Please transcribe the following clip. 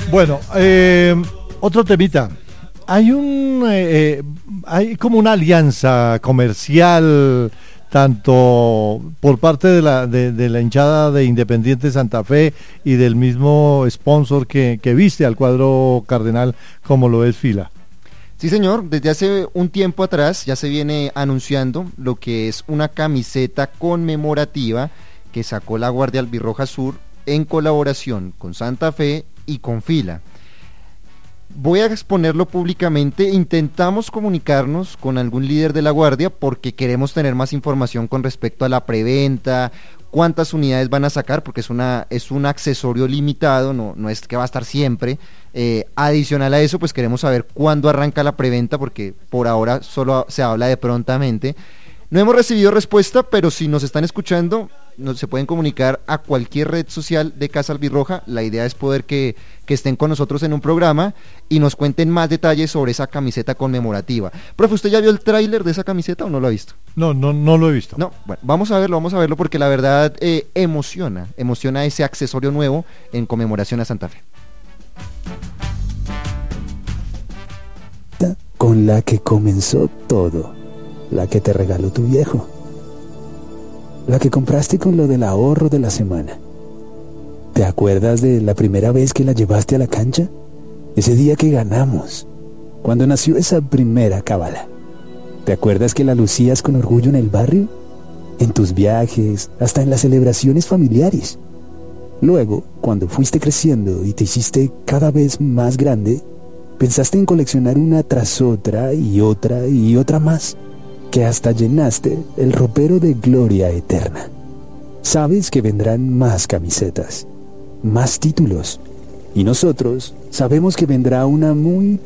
Bueno, otro temita. Hay como una alianza comercial tanto por parte de la hinchada de Independiente Santa Fe y del mismo sponsor que viste al cuadro cardenal, como lo es Fila. Sí, señor, desde hace un tiempo atrás ya se viene anunciando lo que es una camiseta conmemorativa que sacó la Guardia Albirroja Sur en colaboración con Santa Fe y con Fila. Voy a exponerlo públicamente. Intentamos comunicarnos con algún líder de la Guardia porque queremos tener más información con respecto a la preventa, cuántas unidades van a sacar, porque es un accesorio limitado, no es que va a estar siempre. Adicional a eso, pues queremos saber cuándo arranca la preventa, porque por ahora solo se habla de prontamente. No hemos recibido respuesta, pero si nos están escuchando, se pueden comunicar a cualquier red social de Casa Albirroja. La idea es poder que estén con nosotros en un programa y nos cuenten más detalles sobre esa camiseta conmemorativa. Profe, ¿usted ya vio el tráiler de esa camiseta o no lo ha visto? No lo he visto. No, bueno, vamos a verlo porque la verdad emociona ese accesorio nuevo en conmemoración a Santa Fe. Con la que comenzó todo, la que te regaló tu viejo, la que compraste con lo del ahorro de la semana. ¿Te acuerdas de la primera vez que la llevaste a la cancha? Ese día que ganamos, cuando nació esa primera cábala. ¿Te acuerdas que la lucías con orgullo en el barrio? En tus viajes, hasta en las celebraciones familiares. Luego, cuando fuiste creciendo y te hiciste cada vez más grande, pensaste en coleccionar una tras otra y otra más, que hasta llenaste el ropero de gloria eterna. Sabes que vendrán más camisetas, más títulos, y nosotros sabemos que vendrá una muy